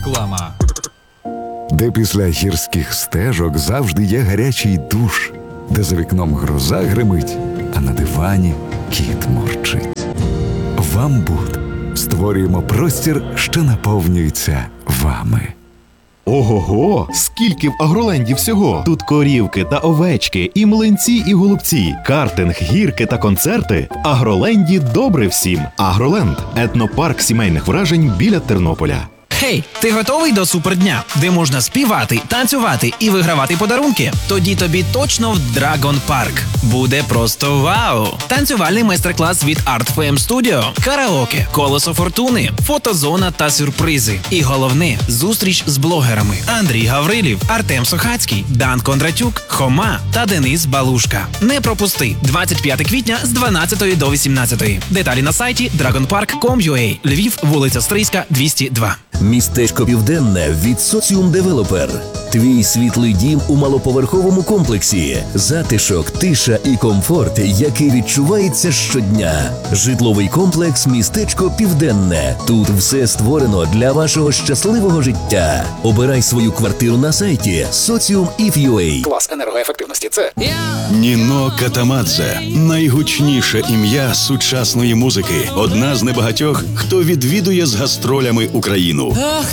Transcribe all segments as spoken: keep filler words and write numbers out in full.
Реклама. Де після гірських стежок завжди є гарячий душ, де за вікном гроза гримить, а на дивані кіт мурчить. Вамбуд. Створюємо простір, що наповнюється вами. Ого-го! Скільки в Агроленді всього! Тут корівки та овечки, і млинці, і голубці, картинг, гірки та концерти. В Агроленді добре всім. Агроленд – етнопарк сімейних вражень біля Тернополя. Хей, ти готовий до супердня, де можна співати, танцювати і вигравати подарунки? Тоді тобі точно в Драгон Парк. Буде просто вау! Танцювальний майстер-клас від Art еф ем Studio, караоке, колесо фортуни, фотозона та сюрпризи. І головне – зустріч з блогерами Андрій Гаврилів, Артем Сохацький, Дан Кондратюк, Хома та Денис Балушка. Не пропусти! двадцять п'ятого квітня з дванадцятої до вісімнадцятої. Деталі на сайті драгон парк крапка ком крапка ю а. Львів, вулиця Стрийська, двісті два. Містечко Південне від Соціум Девелопер. Твій світлий дім у малоповерховому комплексі. Затишок, тиша і комфорт, який відчувається щодня. Житловий комплекс «Містечко Південне». Тут все створено для вашого щасливого життя. Обирай свою квартиру на сайті соціум ІФ крапка ю а. Клас енергоефективності – це Ніно Катамадзе – найгучніше ім'я сучасної музики. Одна з небагатьох, хто відвідує з гастролями Україну.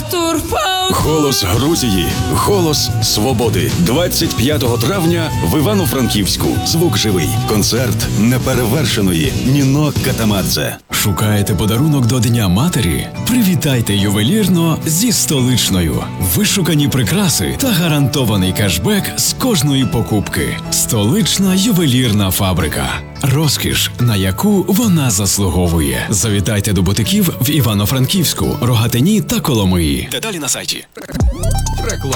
Голос Грузії, голос свободи. двадцять п'ятого травня в Івано-Франківську. Звук живий. Концерт неперевершеної Ніно Катамадзе. Шукаєте подарунок до Дня матері? Привітайте ювелірно зі Столичною. Вишукані прикраси та гарантований кешбек з кожної покупки. Столична ювелірна фабрика. Розкіш, на яку вона заслуговує. Завітайте до бутиків в Івано-Франківську, Рогатині та Коломиї. Деталі на сайті. Реклама.